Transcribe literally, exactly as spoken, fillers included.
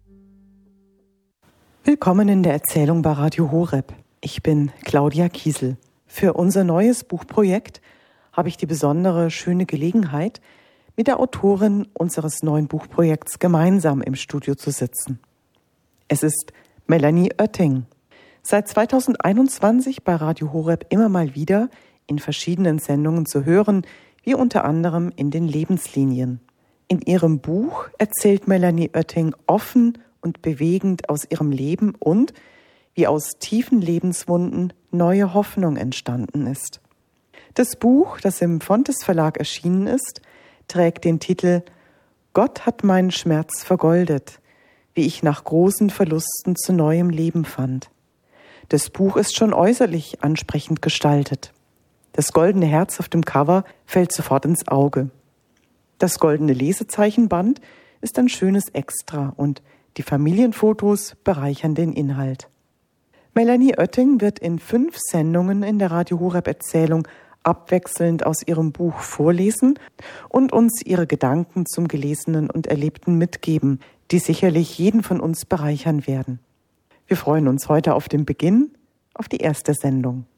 Willkommen in der Erzählung bei Radio Horeb. Ich bin Claudia Kiesel. Für unser neues Buchprojekt habe ich die besondere, schöne Gelegenheit, mit der Autorin unseres neuen Buchprojekts gemeinsam im Studio zu sitzen. Es ist Melanie Oetting. Seit zweitausendeinundzwanzig bei Radio Horeb immer mal wieder in verschiedenen Sendungen zu hören, wie unter anderem in den Lebenslinien. In ihrem Buch erzählt Melanie Oetting offen und bewegend aus ihrem Leben und wie aus tiefen Lebenswunden neue Hoffnung entstanden ist. Das Buch, das im Fontes Verlag erschienen ist, trägt den Titel »Gott hat meinen Schmerz vergoldet, wie ich nach großen Verlusten zu neuem Leben fand«. Das Buch ist schon äußerlich ansprechend gestaltet. Das goldene Herz auf dem Cover fällt sofort ins Auge. Das goldene Lesezeichenband ist ein schönes Extra und die Familienfotos bereichern den Inhalt. Melanie Oetting wird in fünf Sendungen in der Radio Horeb Erzählung abwechselnd aus ihrem Buch vorlesen und uns ihre Gedanken zum Gelesenen und Erlebten mitgeben, die sicherlich jeden von uns bereichern werden. Wir freuen uns heute auf den Beginn, auf die erste Sendung.